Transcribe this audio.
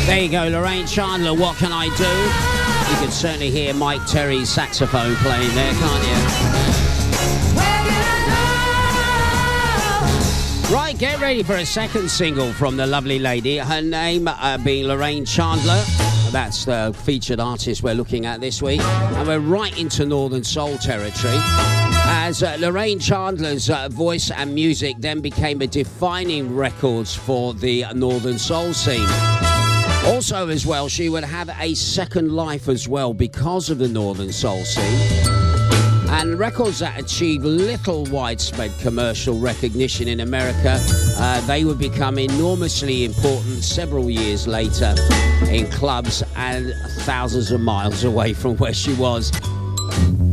There you go, Lorraine Chandler, What Can I Do? You can certainly hear Mike Terry's saxophone playing there, can't you? Right, get ready for a second single from the lovely lady. Her name being Lorraine Chandler. That's the featured artist we're looking at this week. And we're right into Northern Soul territory. As Lorraine Chandler's voice and music then became a defining records for the Northern Soul scene. Also, as well, she would have a second life as well because of the Northern Soul scene. And records that achieved little widespread commercial recognition in America, they would become enormously important several years later in clubs and thousands of miles away from where she was.